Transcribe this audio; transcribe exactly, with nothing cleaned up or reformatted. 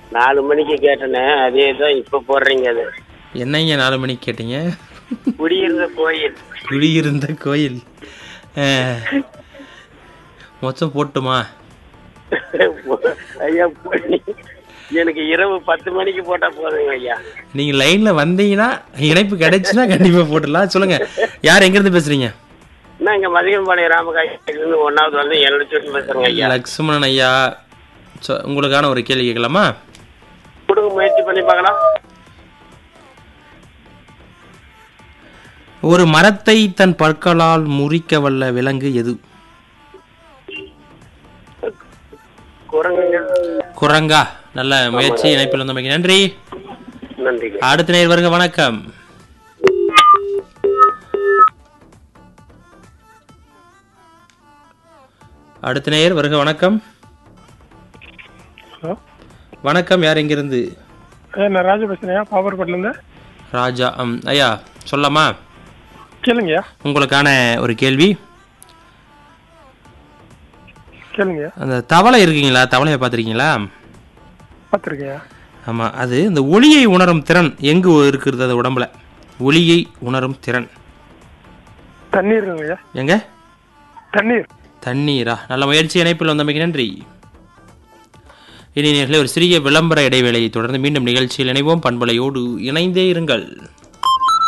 நாலு மணிக்கு கேட்டேனே அதே தான் இப்ப போடுறீங்க. அது என்னங்க நாலு மணிக்கு கேட்டீங்க? குடியிருந்த கோயில். குடியிருந்த கோயில். மொத்தம் போட்டுமா? ஐயா எனக்கு இரவு பத்து மணிக்கு போட்டா போதுங்க ஐயா. நீங்க லைன்ல வந்தீங்கன்னா இணைப்பு கிடைச்சுன்னா கண்டிப்பா போட்டுடலாம். சொல்லுங்க, யார் எங்க இருந்து பேசுறீங்க? நான் இங்க மதியம்பாளையம் ராமகாயிலிருந்து ஒன்னாவது வந்து எழுநூத்தி பேசுறேங்க ஐயா. லக்ஷ்மணன் ஐயா, உங்களுக்கான ஒரு கேள்வி கேட்கலாமா? கொடுங்க, முயற்சி பண்ணி பார்க்கலாம். ஒரு மரத்தை தன் பற்களால் முறிக்க வல்ல விலங்கு எது? குரங்கா? நல்ல முயற்சி. இணைப்பில் வந்தமைக்கு நன்றி. நன்றி. அடுத்த நேர் வருக. வணக்கம். அடுத்த நேர் வருக. வணக்கம். வணக்கம், யார் எங்கிருந்து? நான் ராஜா பேசுறேன், பாவர்பட்டில இருந்து. ராஜா. ஐயா சொல்லலாமா? கேளுங்க. உங்களுக்கான ஒரு கேள்வி கேளுங்க. அந்த தவளை இருக்கீங்களா? தவளையை பார்த்துருக்கீங்களா? பார்த்துருக்கேன். ஆமாம், அது இந்த ஒளியை உணரும் திறன் எங்கு இருக்கிறது? அது உடம்புல ஒளியை உணரும் திறன். தண்ணீர். எங்க? தண்ணீர். தண்ணீரா? நல்ல முயற்சி. இணைப்பில் வந்தமைக்கு நன்றி. இனி நேயர்களே, ஒரு சிறிய விளம்பர இடைவேளையை தொடர்ந்து மீண்டும் நிகழ்ச்சியில் இணைவோம். பண்பலையோடு இணைந்தே இருங்கள்.